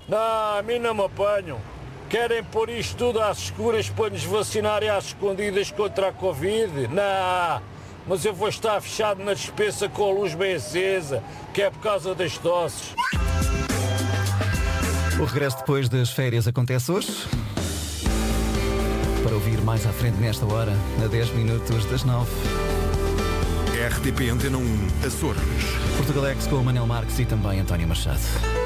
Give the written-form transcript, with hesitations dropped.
Não, a mim não me apanham. Querem pôr isto tudo às escuras para nos vacinarem às escondidas contra a Covid? Não, mas eu vou estar fechado na despensa com a luz bem acesa, que é por causa das tosses. O regresso depois das férias acontece hoje. Para ouvir mais à frente nesta hora, a 10 minutos das 9. RTP Antena 1, Açores. Portugalex com o Manel Marques e também António Machado.